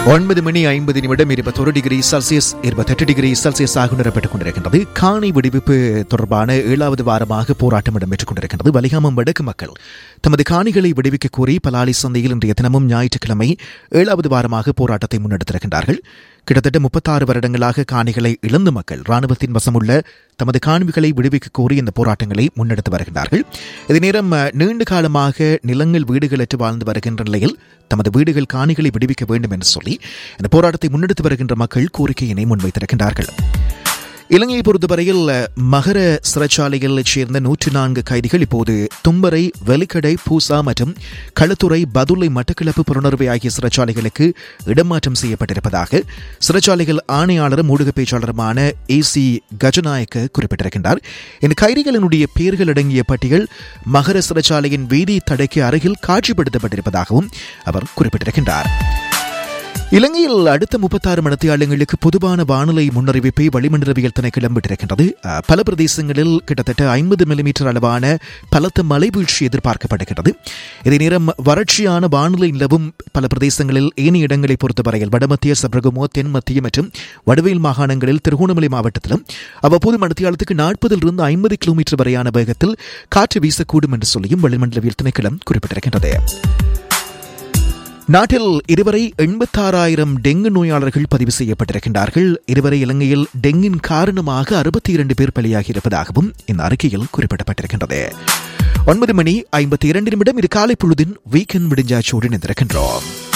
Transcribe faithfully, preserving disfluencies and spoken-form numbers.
ஒன்பது மணி ஐம்பது நிமிடம் இருபத்தொரு டிகிரி செல்சியஸ் இருபத்தெட்டு டிகிரி செல்சியஸ் ஆக உணரப்பட்டுக் கொண்டிருக்கின்றது. காணி விடுவிப்பு தொடர்பான ஏழாவது வாரமாக போராட்டம் இடம்பெற்றுக் கொண்டிருக்கின்றது. வலிகாமம் வடக்கு மக்கள் தமது காணிகளை விடுவிக்க கோரி பலாலி சந்தையில் இன்றைய தினமும் ஞாயிற்றுக்கிழமை ஏழாவது வாரமாக போராட்டத்தை முன்னெடுத்திருக்கின்றார்கள். கிட்டத்தட்ட முப்பத்தாறு வருடங்களாக காணிகளை இழந்த மக்கள் ராணுவத்தின் வசமுள்ள தமது காணிகளை விடுவிக்க கோரி இந்த போராட்டங்களை முன்னெடுத்து வருகின்றார்கள். இதே நேரம் நீண்ட காலமாக நிலங்கள் வீடுகளற்று வாழ்ந்து வருகின்ற நிலையில் தமது வீடுகள் காணிகளை விடுவிக்க வேண்டும் என்று சொல்லி இந்த போராட்டத்தை முன்னெடுத்து வருகின்ற மக்கள் கோரிக்கையினை முன்வைத்திருக்கின்றார்கள். இலங்கையை பொறுத்தவரையில் மகர சிறைச்சாலையில் சேர்ந்த நூற்றி நான்கு கைதிகள் இப்போது தும்பரை, வெலிக்கடை, பூசா மற்றும் களுத்துறை, பதுளை, மட்டக்களப்பு, புறநறுவை ஆகிய சிறைச்சாலைகளுக்கு இடமாற்றம் செய்யப்பட்டிருப்பதாக சிறைச்சாலைகள் ஆணையாளரும் ஊடக பேச்சாளருமான ஏ சி கஜநாயக்க குறிப்பிட்டிருக்கின்றார். இந்த கைதிகளினுடைய பெயர்கள் அடங்கிய பட்டியல் மகர சிறைச்சாலையின் வீதி தடைக்கு அருகில் காட்சிப்படுத்தப்பட்டிருப்பதாகவும் அவர் குறிப்பிட்டிருக்கின்றார். இலங்கையில் அடுத்த முப்பத்தாறு மணித்தியாலங்களுக்கு பொதுவான வானிலை முன்னறிவிப்பை வளிமண்டலவியல் திணைக்களம் விட்டிருக்கின்றது. பல பிரதேசங்களில் கிட்டத்தட்ட ஐம்பது மில்லிமீட்டர் அளவான பலத்த மழை வீழ்ச்சி எதிர்பார்க்கப்படுகிறது. இதே நேரம் வறட்சியான வானிலை நிலவும் பல பிரதேசங்களில் ஏனைய இடங்களை பொறுத்தவரையில் வடமத்திய, சப்ரகமோ, தென் மத்திய மற்றும் வடவேல் மாகாணங்களில் திருகோணமலை மாவட்டத்திலும் அவ்வப்போது மணித்தியாலத்துக்கு நாற்பதிலிருந்து ஐம்பது கிலோமீட்டர் வரையான வேகத்தில் காற்று வீசக்கூடும் என்று சொல்லியும் வளிமண்டலவியல் திணைக்களம் குறிப்பிட்டிருக்கின்றது. நாட்டில் இதுவரை எண்பத்தாறாயிரம் டெங்கு நோயாளர்கள் பதிவு செய்யப்பட்டிருக்கின்றார்கள். இதுவரை இலங்கையில் டெங்கின் காரணமாக அறுபத்தி இரண்டு பேர் பலியாகி இருப்பதாகவும் இந்த அறிக்கையில் குறிப்பிடப்பட்டிருக்கின்றது. ஒன்பது மணி ஐம்பத்தி இரண்டு நிமிடம் இது காலை பொழுதின் வீக்கெண்ட் விடிஞ்சாச்சோடு இணைந்திருக்கின்றோம்.